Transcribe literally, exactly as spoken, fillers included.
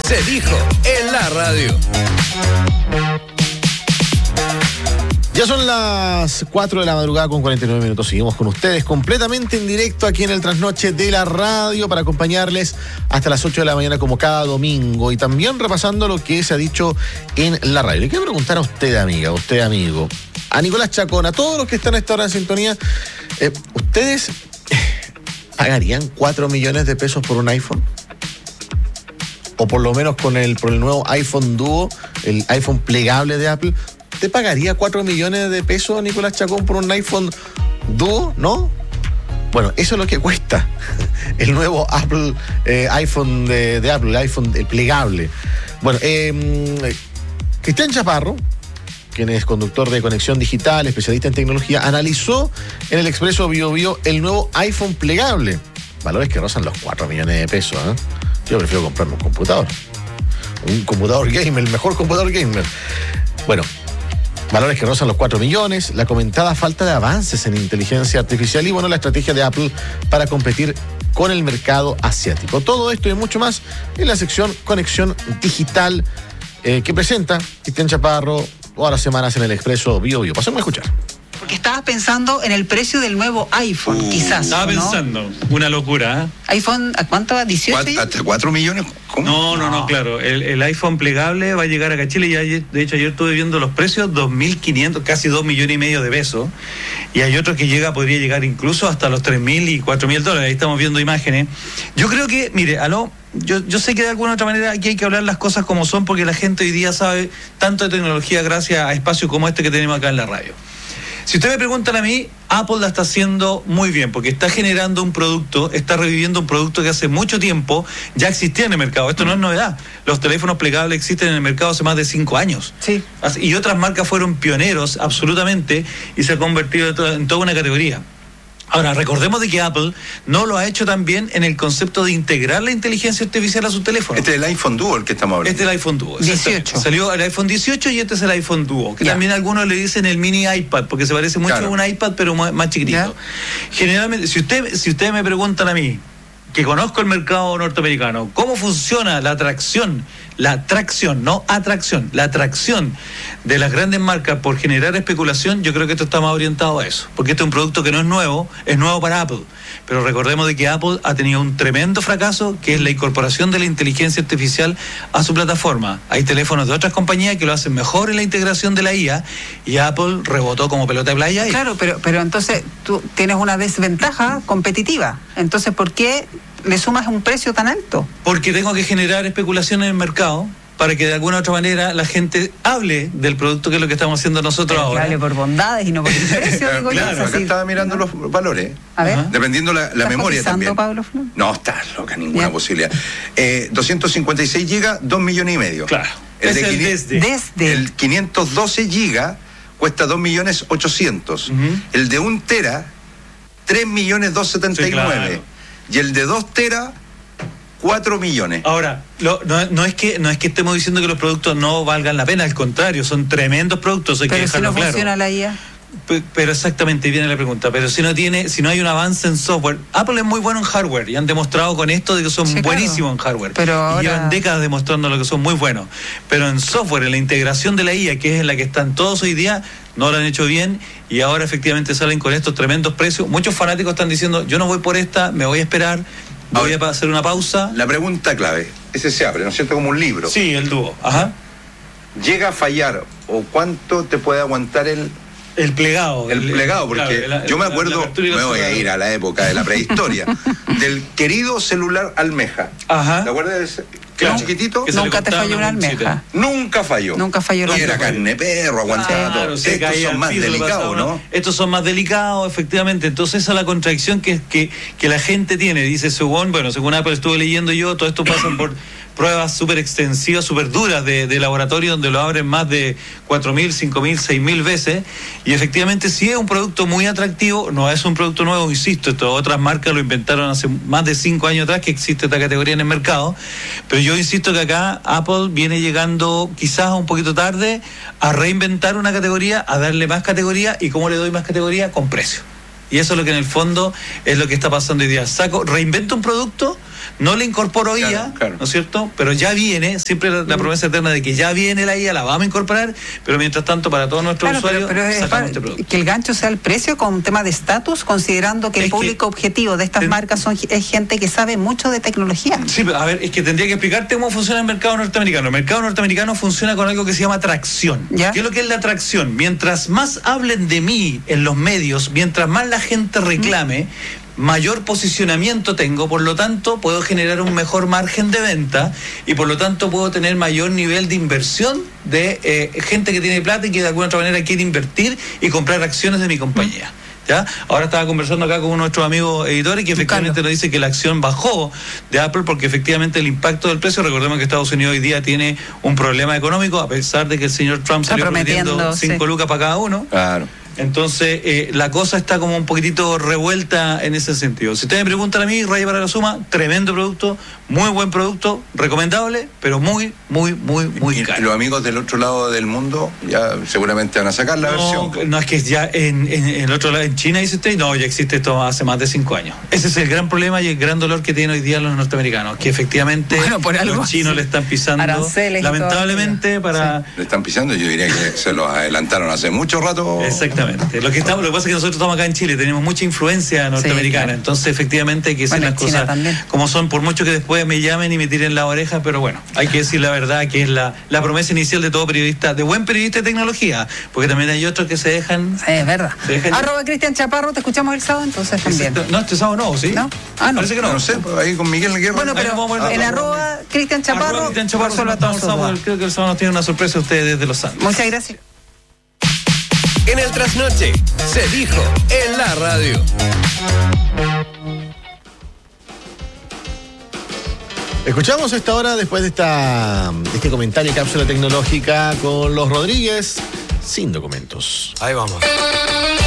Se dijo en la radio. Ya son las cuatro de la madrugada con cuarenta y nueve minutos. Seguimos con ustedes completamente en directo aquí en el Trasnoche de la radio para acompañarles hasta las ocho de la mañana como cada domingo y también repasando lo que se ha dicho en la radio. Le quiero preguntar a usted, amiga, a usted, amigo, a Nicolás Chacón, a todos los que están a esta hora en sintonía, eh, ¿ustedes pagarían cuatro millones de pesos por un iPhone? O por lo menos con el, por el nuevo iPhone Duo, el iPhone plegable de Apple. ¿Te pagaría cuatro millones de pesos, Nicolás Chacón, por un iPhone Duo? ¿No? Bueno, eso es lo que cuesta el nuevo Apple eh, iPhone de, de Apple, el iPhone el plegable. Bueno, eh, Cristian Chaparro, quien es conductor de Conexión Digital, especialista en tecnología, analizó en el Expreso Bio Bio el nuevo iPhone plegable. Valores que rozan los cuatro millones de pesos, ¿eh? Yo prefiero comprarme un computador. Un computador gamer, el mejor computador gamer. Bueno, valores que rozan los cuatro millones, la comentada falta de avances en inteligencia artificial y, bueno, la estrategia de Apple para competir con el mercado asiático. Todo esto y mucho más en la sección Conexión Digital eh, que presenta Cristian Chaparro todas las semanas en el Expreso Bio Bio. Pasemos a escuchar. Porque estabas pensando en el precio del nuevo iPhone, uh, quizás. Estaba ¿no? pensando, una locura. ¿eh? ¿iPhone a cuánto va? ¿dieciocho? ¿Hasta cuatro millones? ¿Cómo? No, no, no, no, claro. El, el iPhone plegable va a llegar acá a Chile. Ya, de hecho, ayer estuve viendo los precios, dos mil quinientos, casi dos millones y medio de pesos. Y hay otro que llega, podría llegar incluso hasta los tres mil y cuatro mil dólares. Ahí estamos viendo imágenes. Yo creo que, mire, aló, yo, yo sé que de alguna otra manera aquí hay que hablar las cosas como son, porque la gente hoy día sabe tanto de tecnología gracias a espacios como este que tenemos acá en la radio. Si usted me preguntan a mí, Apple la está haciendo muy bien, porque está generando un producto, está reviviendo un producto que hace mucho tiempo ya existía en el mercado. Esto no es novedad. Los teléfonos plegables existen en el mercado hace más de cinco años. Sí. Y otras marcas fueron pioneros, absolutamente, y se ha convertido en toda una categoría. Ahora, recordemos de que Apple no lo ha hecho tan bien en el concepto de integrar la inteligencia artificial a su teléfono. Este es el iPhone Duo el que estamos hablando. Este es el iPhone Duo. dieciocho. Salió el iPhone dieciocho y este es el iPhone Duo, que ya. También algunos le dicen el mini iPad, porque se parece mucho, claro, a un iPad, pero más chiquitito. ¿Ya? Generalmente, si usted, si ustedes me preguntan a mí, que conozco el mercado norteamericano, cómo funciona la atracción, la atracción, no atracción, la atracción de las grandes marcas por generar especulación, yo creo que esto está más orientado a eso, porque este es un producto que no es nuevo, es nuevo para Apple, pero recordemos de que Apple ha tenido un tremendo fracaso, que es la incorporación de la inteligencia artificial a su plataforma. Hay teléfonos de otras compañías que lo hacen mejor en la integración de la I A, y Apple rebotó como pelota de playa. Claro, pero, pero entonces tú tienes una desventaja competitiva, entonces ¿por qué le sumas un precio tan alto? Porque tengo que generar especulación en el mercado para que de alguna u otra manera la gente hable del producto, que es lo que estamos haciendo nosotros pero ahora. Que hable por bondades y no por el precio, digo claro, yo. acá estaba mirando ¿no? los valores. A ver. Dependiendo la, la memoria también. Pablo Flor? No, está loca, ninguna ya. posibilidad. Eh, doscientos cincuenta y seis gigas, dos millones y medio. Claro. El, es de el quinientos, desde. desde. El quinientos doce gigas cuesta dos millones ochocientos. Uh-huh. El de un tera, tres millones doscientos setenta y nueve. Sí, claro. Y el de dos teras, cuatro millones. Ahora, lo, no, no, es que, no es que estemos diciendo que los productos no valgan la pena, al contrario, son tremendos productos, hay pero que dejarlo si no claro. Funciona la I A. Pero exactamente, viene la pregunta, pero si no tiene, si no hay un avance en software, Apple es muy bueno en hardware y han demostrado con esto de que son sí, buenísimos claro. en hardware, pero ahora... y llevan décadas demostrando lo que son muy buenos, pero en software, en la integración de la I A, que es en la que están todos hoy día, no lo han hecho bien y ahora efectivamente salen con estos tremendos precios. Muchos fanáticos están diciendo, yo no voy por esta, me voy a esperar, voy a hacer una pausa. La pregunta clave, ese se abre, ¿no es cierto? Como un libro. Sí, el Duo. Ajá. ¿Llega a fallar o cuánto te puede aguantar el El plegado. El, el plegado, porque claro, la, yo me acuerdo, la, la me voy a ir a la época de la prehistoria, del querido celular almeja. Ajá. ¿Te acuerdas de ese? Claro, chiquitito. Nunca te falló una almeja. Nunca falló. Nunca falló una almeja. Y era carne perro, aguantaba claro, todo. Se Estos son más delicados, ¿no? Estos son más delicados, efectivamente. Entonces esa es la contradicción que, que, que la gente tiene. Dice, según, bueno, según Apple estuve leyendo yo, todo esto pasa por pruebas súper extensivas, súper duras de, de laboratorio, donde lo abren más de cuatro mil, cinco mil, seis mil veces, y efectivamente sí es un producto muy atractivo, no es un producto nuevo, insisto, esto, otras marcas lo inventaron hace más de cinco años atrás que existe esta categoría en el mercado, pero yo insisto que acá Apple viene llegando quizás un poquito tarde a reinventar una categoría, a darle más categoría, y ¿cómo le doy más categoría? Con precio. Y eso es lo que en el fondo es lo que está pasando hoy día. Saco, reinvento un producto, No le incorporo I A, Claro, claro. ¿no es cierto? Pero ya viene, siempre la, la promesa eterna de que ya viene la I A, la vamos a incorporar, pero mientras tanto para todos nuestros Claro, pero, usuarios pero es sacamos para- este producto. que el gancho sea el precio con un tema de estatus, considerando que Es el que- público objetivo de estas ten- marcas son es gente que sabe mucho de tecnología. Sí, pero a ver, es que tendría que explicarte cómo funciona el mercado norteamericano. El mercado norteamericano funciona con algo que se llama atracción. ¿Ya? ¿Qué es lo que es la atracción? Mientras más hablen de mí en los medios, mientras más la gente reclame, mayor posicionamiento tengo, por lo tanto puedo generar un mejor margen de venta y por lo tanto puedo tener mayor nivel de inversión de eh, gente que tiene plata y que de alguna otra manera quiere invertir y comprar acciones de mi compañía. ¿Ya? Ahora estaba conversando acá con uno de nuestros amigos editores que efectivamente nos dice que la acción bajó de Apple porque efectivamente el impacto del precio, recordemos que Estados Unidos hoy día tiene un problema económico a pesar de que el señor Trump Está salió prometiendo prometiendo, cinco sí. lucas para cada uno. Claro. Entonces, eh, la cosa está como un poquitito revuelta en ese sentido. Si ustedes me preguntan a mí, Raya para la Suma, tremendo producto, muy buen producto, recomendable, pero muy, muy, muy, muy Y caro. los amigos del otro lado del mundo ya seguramente van a sacar la No, versión. no, es que ya en, en, en el otro lado, en China, dice usted, no, ya existe esto hace más de cinco años. Ese es el gran problema y el gran dolor que tienen hoy día los norteamericanos, que efectivamente Bueno, por algo, los chinos sí. le están pisando, Aranceles y todo lamentablemente, para... Le están pisando, yo diría que se los adelantaron hace mucho rato. Exactamente. Lo que estamos, lo que pasa es que nosotros estamos acá en Chile, tenemos mucha influencia norteamericana, claro. entonces efectivamente hay que decir Bueno, las en China cosas también. como son, por mucho que después me llamen y me tiren la oreja, pero bueno, hay que decir la verdad, que es la, la promesa inicial de todo periodista, de buen periodista de tecnología, porque también hay otros que se dejan... Sí, es verdad. Se dejan- Arroba Cristian Chaparro, te escuchamos el sábado entonces también. No, este sábado no, ¿sí? ¿No? Ah, no. Parece que no. No sé, pues ahí con Miguel Guerra. Bueno, Ahí pero nos vamos a ver. en Ah, arroba Cristian Chaparro, Arroba Cristian Chaparro, por solo a todos el sábado, sus creo que el sábado nos tiene una sorpresa a ustedes desde Los Santos. Muchas gracias. En el trasnoche se dijo en la radio. Escuchamos a esta hora después de, esta, de este comentario y cápsula tecnológica con los Rodríguez sin documentos. Ahí vamos.